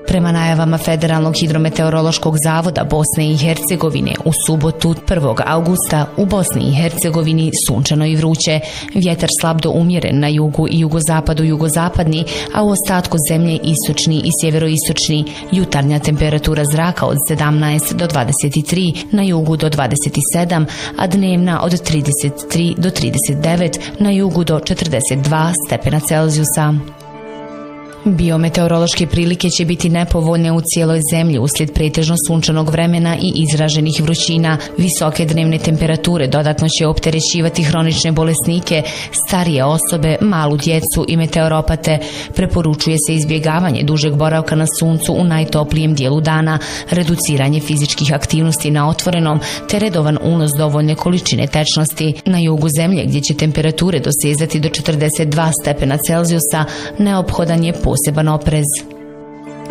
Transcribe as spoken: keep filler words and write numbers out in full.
Prema najavama Federalnog hidrometeorološkog zavoda Bosne i Hercegovine, u subotu prvog avgusta u Bosni i Hercegovini sunčano i vruće, vjetar slab do umjeren na jugu i jugozapadu jugozapadni, a u ostatku zemlje istočni i sjeveroistočni, jutarnja temperatura zraka od sedamnaest do dvadeset tri, na jugu do dvadeset sedam, a dnevna od trideset tri do trideset devet, na jugu do četrdeset dva stepena Celzijusa. Biometeorološke prilike će biti nepovoljne u cijeloj zemlji uslijed pretežno sunčanog vremena i izraženih vrućina. Visoke dnevne temperature dodatno će opterećivati hronične bolesnike, starije osobe, malu djecu i meteoropate. Preporučuje se izbjegavanje dužeg boravka na suncu u najtoplijem dijelu dana, reduciranje fizičkih aktivnosti na otvorenom te redovan unos dovoljne količine tečnosti. Na jugu zemlje, gdje će temperature dosezati do četrdeset dva stepena Celzijusa, neophodan je poseban oprez.